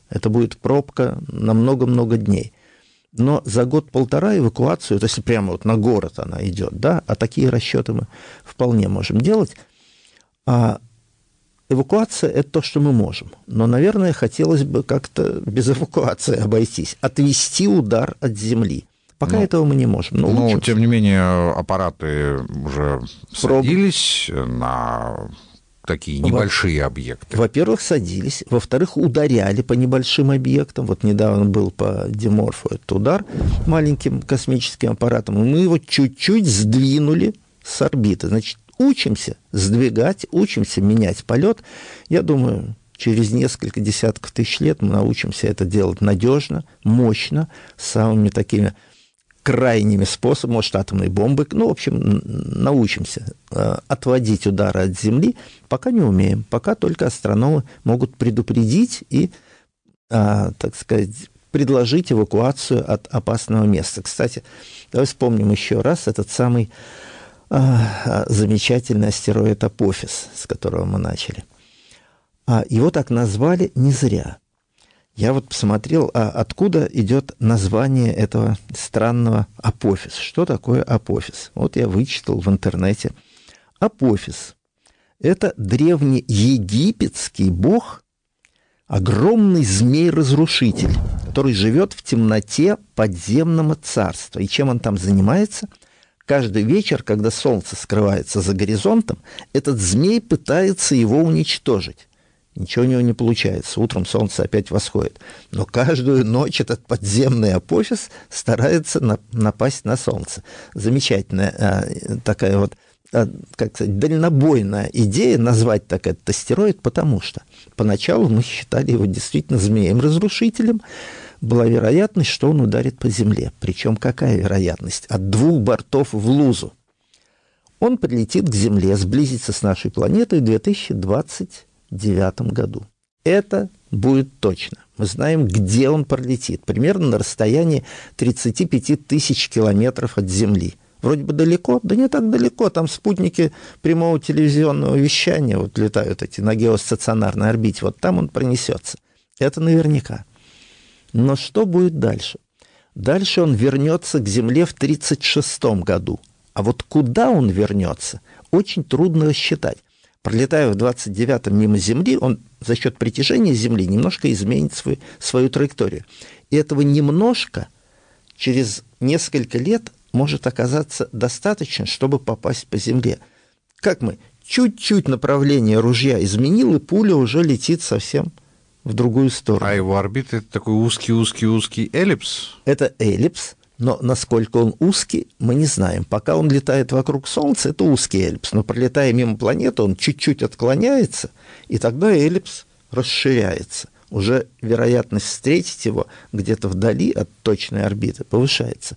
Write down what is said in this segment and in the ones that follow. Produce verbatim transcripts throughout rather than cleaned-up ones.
Это будет пробка на много-много дней. Но за год-полтора эвакуацию, то есть прямо вот на город она идет, да, а такие расчеты мы вполне можем делать. А эвакуация – это то, что мы можем. Но, наверное, хотелось бы как-то без эвакуации обойтись, отвести удар от земли. Пока но, этого мы не можем. Но, но тем не менее, аппараты уже Проб... садились на такие небольшие Во... объекты. Во-первых, садились. Во-вторых, ударяли по небольшим объектам. Вот недавно был по Диморфу этот удар маленьким космическим аппаратом. Мы его чуть-чуть сдвинули с орбиты. Значит, учимся сдвигать, учимся менять полет. Я думаю, через несколько десятков тысяч лет мы научимся это делать надежно, мощно, с самыми такими крайними способами, может, атомной бомбы. Ну, в общем, научимся отводить удары от Земли. Пока не умеем. Пока только астрономы могут предупредить и, так сказать, предложить эвакуацию от опасного места. Кстати, давай вспомним еще раз этот самый замечательный астероид Апофис, с которого мы начали. Его так назвали не зря. Я вот посмотрел, а откуда идет название этого странного Апофис. Что такое Апофис? Вот я вычитал в интернете. Апофис – это древнеегипетский бог, огромный змей-разрушитель, который живет в темноте подземного царства. И чем он там занимается? Каждый вечер, когда солнце скрывается за горизонтом, этот змей пытается его уничтожить. Ничего у него не получается. Утром солнце опять восходит. Но каждую ночь этот подземный Апофис старается на, напасть на солнце. Замечательная а, такая вот, а, как сказать, дальнобойная идея назвать так этот астероид, потому что поначалу мы считали его действительно змеем-разрушителем. Была вероятность, что он ударит по Земле. Причем какая вероятность? От двух бортов в лузу. Он прилетит к Земле, сблизится с нашей планетой в две тысячи двадцать девятом году. Это будет точно. Мы знаем, где он пролетит. Примерно на расстоянии тридцать пять тысяч километров от Земли. Вроде бы далеко, да не так далеко. Там спутники прямого телевизионного вещания вот летают эти на геостационарной орбите. Вот там он пронесется. Это наверняка. Но что будет дальше? Дальше он вернется к Земле в тридцать шестом году. А вот куда он вернется, очень трудно рассчитать. Пролетая в двадцать девятом мимо Земли, он за счет притяжения Земли немножко изменит свою, свою траекторию. И этого немножко через несколько лет может оказаться достаточно, чтобы попасть по Земле. Как мы? Чуть-чуть направление ружья изменил, и пуля уже летит совсем в другую сторону. А его орбита – это такой узкий-узкий-узкий эллипс? Это эллипс. Но насколько он узкий, мы не знаем. Пока он летает вокруг Солнца, это узкий эллипс. Но пролетая мимо планеты, он чуть-чуть отклоняется, и тогда эллипс расширяется. Уже вероятность встретить его где-то вдали от точной орбиты повышается.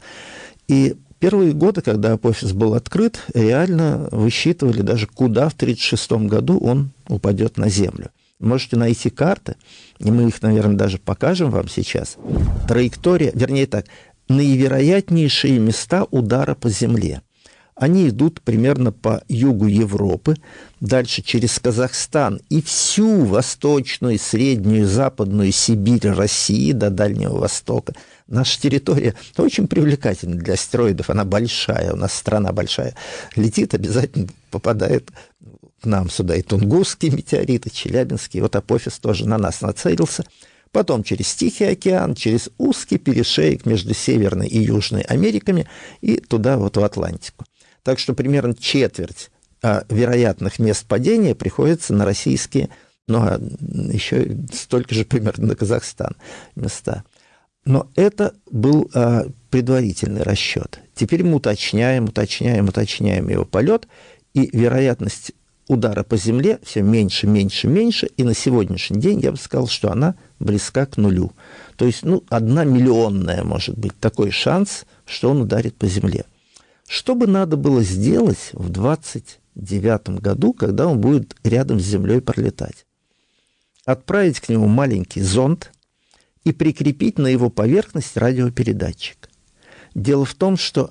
И первые годы, когда Апофис был открыт, реально высчитывали даже, куда в тридцать шестом году он упадет на Землю. Можете найти карты, и мы их, наверное, даже покажем вам сейчас. Траектория, вернее так, наивероятнейшие места удара по Земле. Они идут примерно по югу Европы, дальше через Казахстан и всю восточную, среднюю, западную Сибирь России до Дальнего Востока. Наша территория очень привлекательна для астероидов, она большая, у нас страна большая. Летит, обязательно попадает к нам сюда и тунгусские метеориты, челябинские. Вот Апофис тоже на нас нацелился. Потом через Тихий океан, через узкий перешеек между Северной и Южной Америками и туда вот в Атлантику. Так что примерно четверть а, вероятных мест падения приходится на российские, ну а еще столько же примерно на Казахстан места. Но это был а, предварительный расчет. Теперь мы уточняем, уточняем, уточняем его полет, и вероятность удара по Земле все меньше, меньше, меньше, и на сегодняшний день я бы сказал, что она близка к нулю. То есть, ну, одна миллионная, может быть, такой шанс, что он ударит по Земле. Что бы надо было сделать в двадцать девятом году, когда он будет рядом с Землей пролетать? Отправить к нему маленький зонд и прикрепить на его поверхность радиопередатчик. Дело в том, что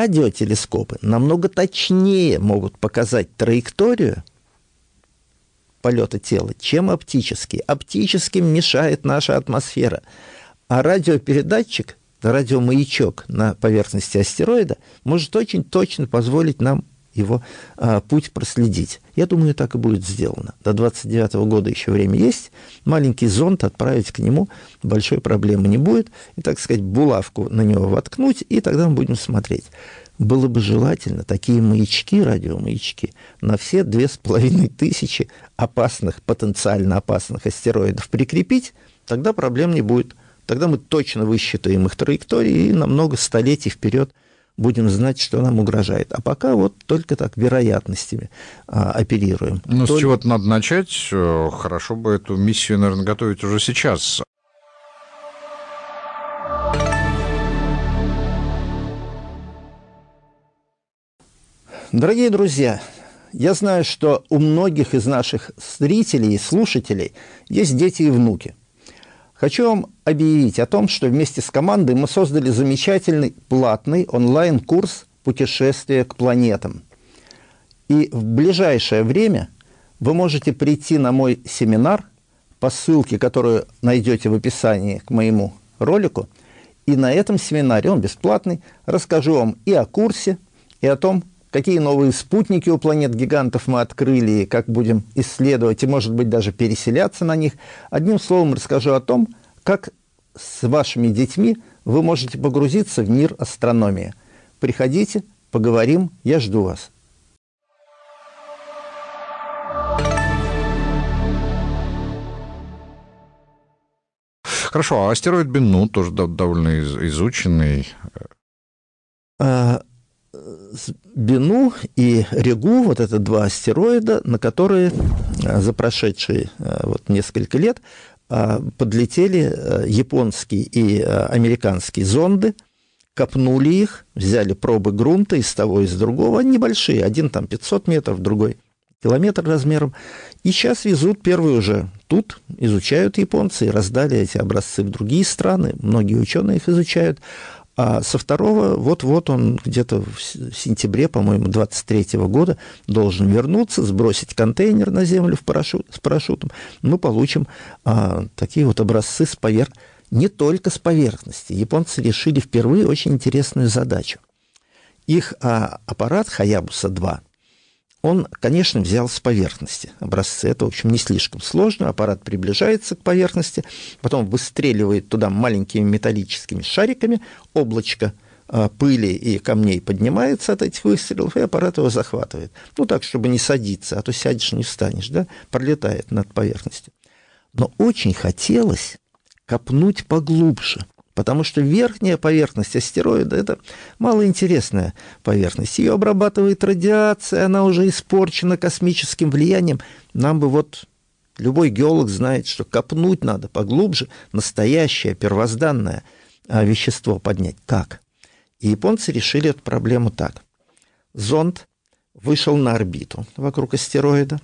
радиотелескопы намного точнее могут показать траекторию полета тела, чем оптический. Оптическим мешает наша атмосфера. А радиопередатчик, радиомаячок на поверхности астероида может очень точно позволить нам его а, путь проследить. Я думаю, так и будет сделано. До двадцать девятого года еще время есть. Маленький зонд отправить к нему большой проблемы не будет. И, так сказать, булавку на него воткнуть, и тогда мы будем смотреть. Было бы желательно такие маячки, радиомаячки, на все две с половиной тысячи опасных, потенциально опасных астероидов прикрепить, тогда проблем не будет. Тогда мы точно высчитаем их траектории и на много столетий вперед будем знать, что нам угрожает. А пока вот только так вероятностями а, оперируем. Ну, только... с чего-то надо начать. Хорошо бы эту миссию, наверное, готовить уже сейчас. Дорогие друзья, я знаю, что у многих из наших зрителей и слушателей есть дети и внуки. Хочу вам объявить о том, что вместе с командой мы создали замечательный платный онлайн-курс «Путешествие к планетам». И в ближайшее время вы можете прийти на мой семинар по ссылке, которую найдете в описании к моему ролику. И на этом семинаре, он бесплатный, расскажу вам и о курсе, и о том, какие новые спутники у планет-гигантов мы открыли, и как будем исследовать, и, может быть, даже переселяться на них. Одним словом, расскажу о том, как с вашими детьми вы можете погрузиться в мир астрономии. Приходите, поговорим, я жду вас. Хорошо, а астероид Бенну тоже довольно изученный. А... Бенну и Ригу, вот это два астероида, на которые за прошедшие вот несколько лет подлетели японские и американские зонды, копнули их, взяли пробы грунта из того и из другого, они небольшие, один там пятьсот метров, другой километр размером, и сейчас везут первые уже тут, изучают японцы, и раздали эти образцы в другие страны, многие ученые их изучают. А со второго, вот-вот он где-то в сентябре, по-моему, двадцать третьего года должен вернуться, сбросить контейнер на Землю в парашют, с парашютом. Мы получим а, такие вот образцы с повер... не только с поверхности. Японцы решили впервые очень интересную задачу. Их а, аппарат Хаябуса два, он, конечно, взял с поверхности образцы. Это, в общем, не слишком сложно. Аппарат приближается к поверхности, потом выстреливает туда маленькими металлическими шариками, облачко а, пыли и камней поднимается от этих выстрелов, и аппарат его захватывает. Ну, так, чтобы не садиться, а то сядешь, не встанешь, да? Пролетает над поверхностью. Но очень хотелось копнуть поглубже, потому что верхняя поверхность астероида – это малоинтересная поверхность. Ее обрабатывает радиация, она уже испорчена космическим влиянием. Нам бы вот любой геолог знает, что копнуть надо поглубже, настоящее первозданное вещество поднять. Как? И японцы решили эту проблему так. Зонд вышел на орбиту вокруг астероида,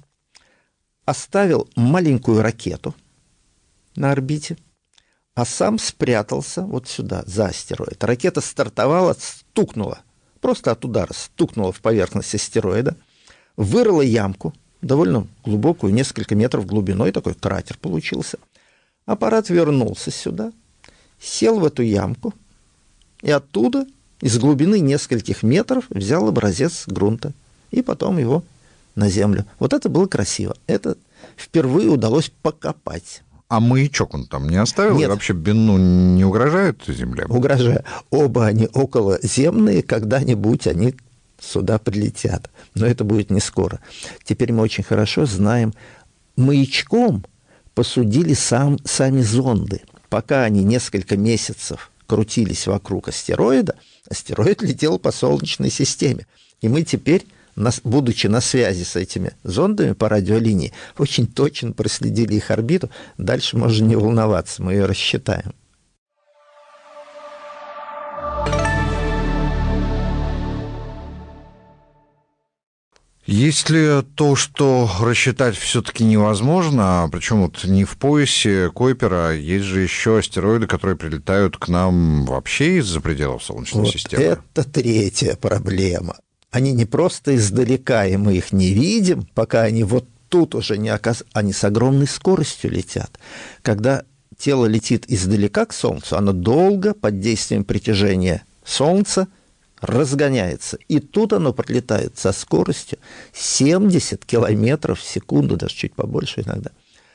оставил маленькую ракету на орбите, а сам спрятался вот сюда, за астероид. Ракета стартовала, стукнула, просто от удара стукнула в поверхность астероида, вырыла ямку, довольно глубокую, несколько метров глубиной, такой кратер получился. Аппарат вернулся сюда, сел в эту ямку, и оттуда, из глубины нескольких метров, взял образец грунта, и потом его на Землю. Вот это было красиво. Это впервые удалось покопать. А маячок он там не оставил? Нет. И вообще Бенну не угрожает Земле? Угрожает. Оба они околоземные, когда-нибудь они сюда прилетят. Но это будет не скоро. Теперь мы очень хорошо знаем, маячком посудили сам, сами зонды. Пока они несколько месяцев крутились вокруг астероида, астероид летел по Солнечной системе. И мы теперь, будучи на связи с этими зондами по радиолинии, очень точно проследили их орбиту. Дальше можно не волноваться, мы ее рассчитаем. Если то, что рассчитать все-таки невозможно, причем вот не в поясе Койпера, есть же еще астероиды, которые прилетают к нам вообще из-за пределов Солнечной вот системы. Это третья проблема. Они не просто издалека, и мы их не видим, пока они вот тут уже не оказ... они с огромной скоростью летят. Когда тело летит издалека к Солнцу, оно долго под действием притяжения Солнца разгоняется. И тут оно пролетает со скоростью семьдесят километров в секунду, даже чуть побольше иногда.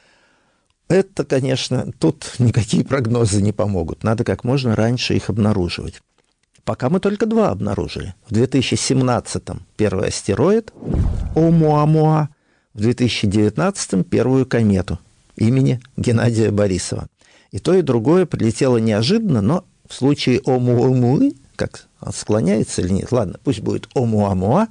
Это, конечно, тут никакие прогнозы не помогут. Надо как можно раньше их обнаруживать. Пока мы только два обнаружили. В две тысячи семнадцатом первый астероид Оumuamua, в две тысячи девятнадцатом первую комету имени Геннадия Борисова. И то, и другое прилетело неожиданно, но в случае Оumuamua, как он склоняется или нет, ладно, пусть будет Оumuamua,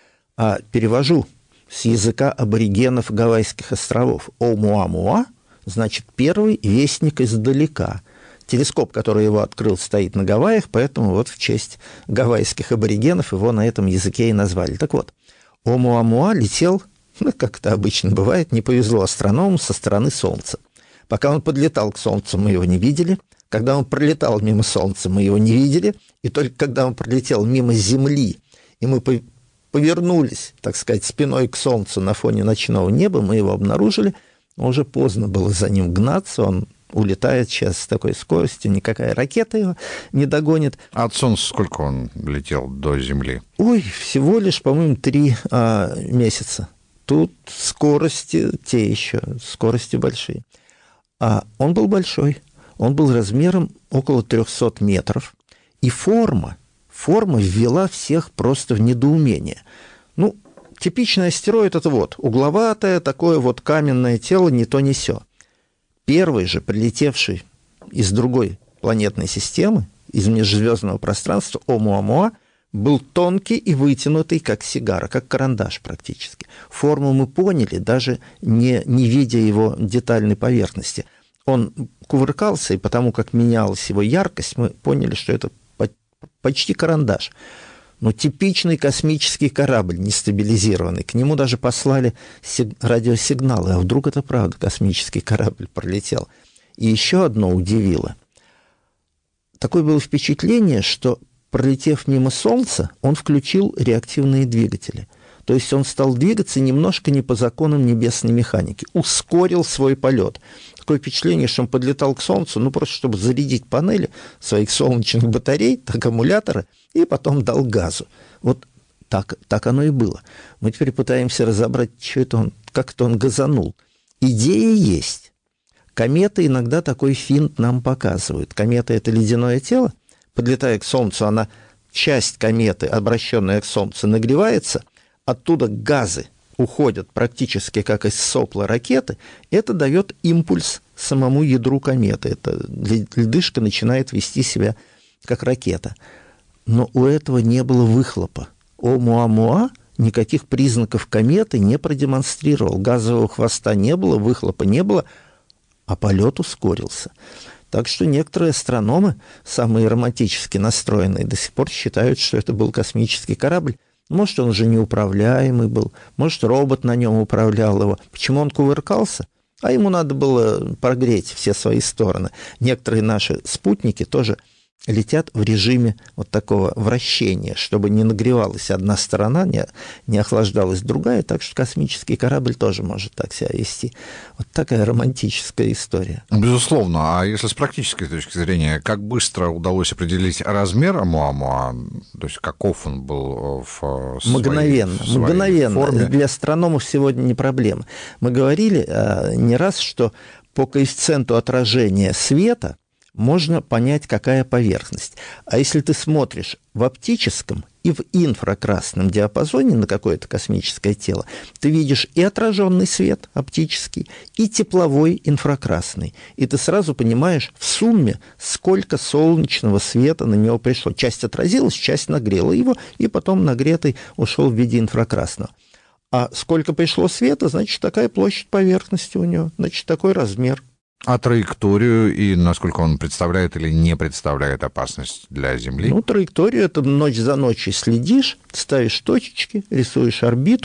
а перевожу с языка аборигенов Гавайских островов. Оumuamua значит первый вестник издалека. Телескоп, который его открыл, стоит на Гавайях, поэтому вот в честь гавайских аборигенов его на этом языке и назвали. Так вот, Оumuamua летел, ну, как это обычно бывает, не повезло астрономам со стороны Солнца. Пока он подлетал к Солнцу, мы его не видели. Когда он пролетал мимо Солнца, мы его не видели. И только когда он пролетел мимо Земли, и мы повернулись, так сказать, спиной к Солнцу на фоне ночного неба, мы его обнаружили. Уже поздно было за ним гнаться, он улетает сейчас с такой скоростью, никакая ракета его не догонит. А от Солнца сколько он летел до Земли? Ой, всего лишь, по-моему, три а, месяца. Тут скорости те еще, скорости большие. А он был большой, он был размером около трехсот метров, и форма, форма ввела всех просто в недоумение. Ну, типичный астероид – это вот угловатое такое вот каменное тело, не то ни сё. Первый же, прилетевший из другой планетной системы, из межзвездного пространства, Оumuamua, был тонкий и вытянутый, как сигара, как карандаш практически. Форму мы поняли, даже не, не видя его детальной поверхности. Он кувыркался, и потому как менялась его яркость, мы поняли, что это почти карандаш. Но типичный космический корабль, нестабилизированный. К нему даже послали радиосигналы. А вдруг это правда космический корабль пролетел? И еще одно удивило. Такое было впечатление, что, пролетев мимо Солнца, он включил реактивные двигатели. То есть он стал двигаться немножко не по законам небесной механики. Ускорил свой полет. Такое впечатление, что он подлетал к Солнцу, ну, просто чтобы зарядить панели своих солнечных батарей, аккумуляторы, и потом дал газу. Вот так, так оно и было. Мы теперь пытаемся разобрать, что это он, как это он газанул. Идея есть. Кометы иногда такой финт нам показывают. Комета – это ледяное тело. Подлетая к Солнцу, она, часть кометы, обращенная к Солнцу, нагревается, оттуда газы уходят практически как из сопла ракеты, это дает импульс самому ядру кометы. Эта ледышка начинает вести себя как ракета. Но у этого не было выхлопа. Оumuamua никаких признаков кометы не продемонстрировал. Газового хвоста не было, выхлопа не было, а полет ускорился. Так что некоторые астрономы, самые романтически настроенные, до сих пор считают, что это был космический корабль. Может, он уже неуправляемый был, может, робот на нем управлял его. Почему он кувыркался? А ему надо было прогреть все свои стороны. Некоторые наши спутники тоже летят в режиме вот такого вращения, чтобы не нагревалась одна сторона, не, не охлаждалась другая, так что космический корабль тоже может так себя вести. Вот такая романтическая история. Безусловно. А если с практической точки зрения, как быстро удалось определить размер Оumuamua, то есть каков он был в своей, мгновенно, в своей мгновенно. форме? Для астрономов сегодня не проблема. Мы говорили а, не раз, что по коэффициенту отражения света можно понять, какая поверхность. А если ты смотришь в оптическом и в инфракрасном диапазоне на какое-то космическое тело, ты видишь и отраженный свет оптический, и тепловой инфракрасный. И ты сразу понимаешь в сумме, сколько солнечного света на него пришло. Часть отразилась, часть нагрела его, и потом нагретый ушел в виде инфракрасного. А сколько пришло света, значит, такая площадь поверхности у него, значит, такой размер. А траекторию и насколько он представляет или не представляет опасность для Земли? Ну, траекторию — это ночь за ночью следишь, ставишь точечки, рисуешь орбиту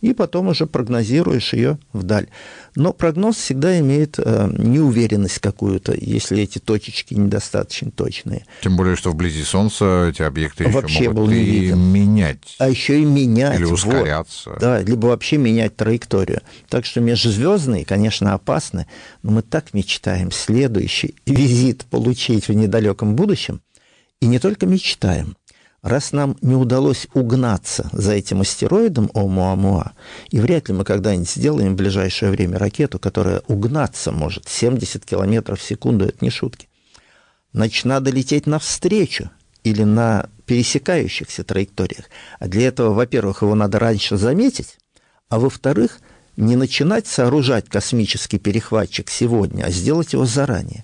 и потом уже прогнозируешь ее вдаль. Но прогноз всегда имеет э, неуверенность какую-то, если эти точечки недостаточно точные. Тем более, что вблизи Солнца эти объекты еще вообще могут был не и виден. менять. А еще и менять. Или ускоряться. Вот, да, либо вообще менять траекторию. Так что межзвездные, конечно, опасны, но мы так мечтаем следующий визит получить в недалеком будущем. И не только мечтаем. Раз нам не удалось угнаться за этим астероидом Оumuamua, и вряд ли мы когда-нибудь сделаем в ближайшее время ракету, которая угнаться может семьдесят километров в секунду, это не шутки, значит, надо лететь навстречу или на пересекающихся траекториях. А для этого, во-первых, его надо раньше заметить, а во-вторых, не начинать сооружать космический перехватчик сегодня, а сделать его заранее.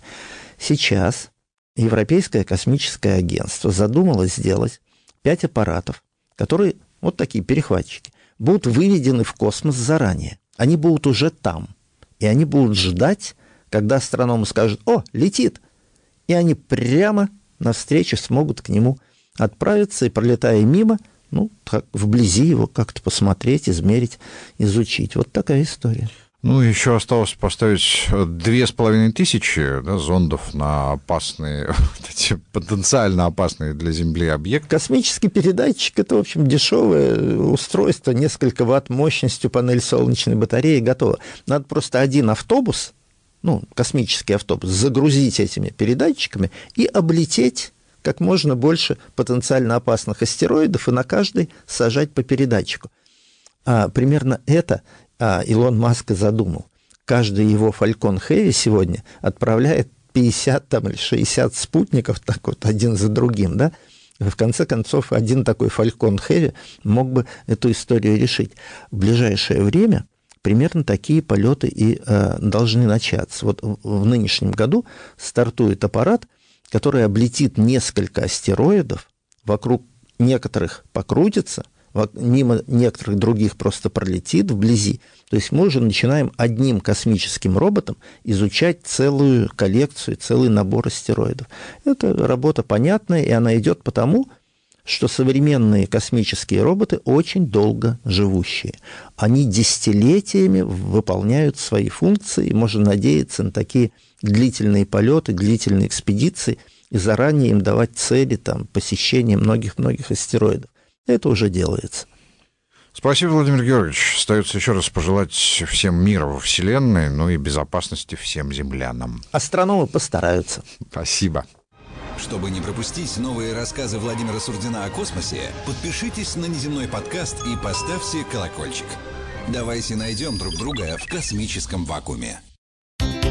Сейчас Европейское космическое агентство задумалось сделать пять аппаратов, которые, вот такие перехватчики, будут выведены в космос заранее. Они будут уже там. И они будут ждать, когда астрономы скажут: «О, летит!» И они прямо навстречу смогут к нему отправиться и, пролетая мимо, ну, так, вблизи его как-то посмотреть, измерить, изучить. Вот такая история. Ну, еще осталось поставить две с половиной тысячи да, зондов на опасные, потенциально опасные для Земли объекты. Космический передатчик – это, в общем, дешевое устройство, несколько ватт мощностью, панель солнечной батареи, готово. Надо просто один автобус, ну, космический автобус, загрузить этими передатчиками и облететь как можно больше потенциально опасных астероидов и на каждый сажать по передатчику. А примерно это а, Илон Маск и задумал. Каждый его Falcon Heavy сегодня отправляет пятьдесят там, или шестьдесят спутников, так вот, один за другим, да? В конце концов, один такой Falcon Heavy мог бы эту историю решить. В ближайшее время примерно такие полеты и э, должны начаться. Вот в, в нынешнем году стартует аппарат, который облетит несколько астероидов, вокруг некоторых покрутится, мимо некоторых других просто пролетит вблизи. То есть мы уже начинаем одним космическим роботом изучать целую коллекцию, целый набор астероидов. Это работа понятная, и она идет потому, что современные космические роботы очень долго живущие. Они десятилетиями выполняют свои функции, и можно надеяться на такие длительные полеты, длительные экспедиции, и заранее им давать цели там, посещения многих-многих астероидов. Это уже делается. Спасибо, Владимир Георгиевич. Остается еще раз пожелать всем мира во Вселенной, ну и безопасности всем землянам. Астрономы постараются. Спасибо. Чтобы не пропустить новые рассказы Владимира Сурдина о космосе, подпишитесь на «Неземной подкаст» и поставьте колокольчик. Давайте найдем друг друга в космическом вакууме.